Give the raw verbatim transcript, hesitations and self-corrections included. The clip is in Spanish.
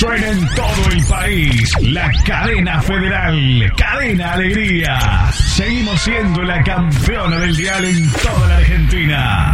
Suena en todo el país. La cadena federal. Cadena Alegría. Seguimos siendo la campeona del dial en toda la Argentina.